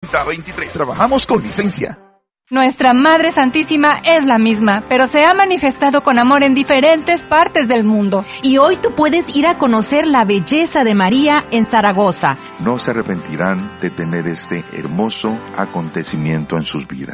6023. Trabajamos con licencia. Nuestra Madre Santísima es la misma, pero se ha manifestado con amor en diferentes partes del mundo. Y hoy tú puedes ir a conocer la belleza de María en Zaragoza. No se arrepentirán de tener este hermoso acontecimiento en sus vidas.